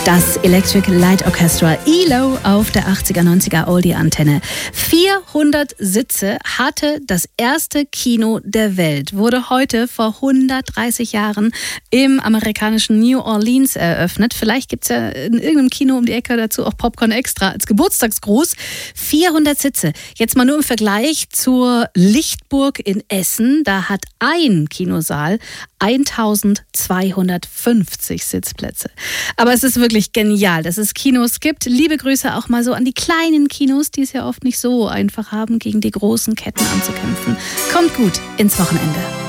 Das Electric Light Orchestra ELO auf der 80er, 90er Oldie-Antenne. 400 Sitze hatte das erste Kino der Welt. Wurde heute vor 130 Jahren im amerikanischen New Orleans eröffnet. Vielleicht gibt es ja in irgendeinem Kino um die Ecke dazu auch Popcorn Extra als Geburtstagsgruß. 400 Sitze. Jetzt mal nur im Vergleich zur Lichtburg in Essen. Da hat ein Kinosaal 1250 Sitzplätze. Aber es ist wirklich genial, dass es Kinos gibt. Liebe Grüße auch mal so an die kleinen Kinos, die es ja oft nicht so einfach haben, gegen die großen Ketten anzukämpfen. Kommt gut ins Wochenende.